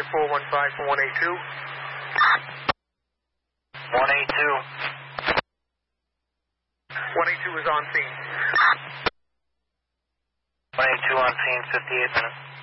415 for 182. 182. 182 is on scene. 182 on scene, 58 minutes.